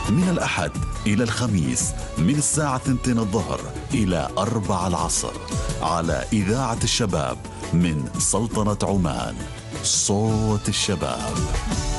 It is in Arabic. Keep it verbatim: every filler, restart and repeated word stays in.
من الأحد إلى الخميس من الساعة اثنتين الظهر إلى أربع العصر على إذاعة الشباب من سلطنة عمان. صوت الشباب.